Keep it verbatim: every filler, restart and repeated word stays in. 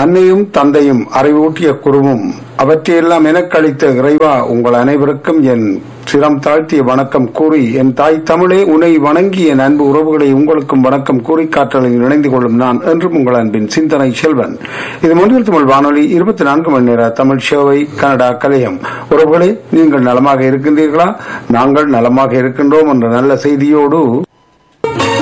அன்னையும் தந்தையும் அறிவூட்டிய குருவும் அவற்றையெல்லாம் எனக்களித்த இறைவா, உங்கள் அனைவருக்கும் என் சிரம் தாழ்த்திய வணக்கம் கூறி, என் தாய் தமிழே உன்னை வணங்கி என் அன்பு உறவுகளை உங்களுக்கும் வணக்கம் கூறி காற்றலில் இணைந்து கொள்ளும் நான் என்றும் உங்கள் அன்பின் சிந்தனை செல்வன். இது மொழியில் தமிழ் வானொலி இருபத்தி நான்கு மணி நேர தமிழ் சேவை கனடா கலையம். உறவுகளே, நீங்கள் நலமாக இருக்கின்றீர்களா? நாங்கள் நலமாக இருக்கின்றோம் என்ற நல்ல செய்தியோடு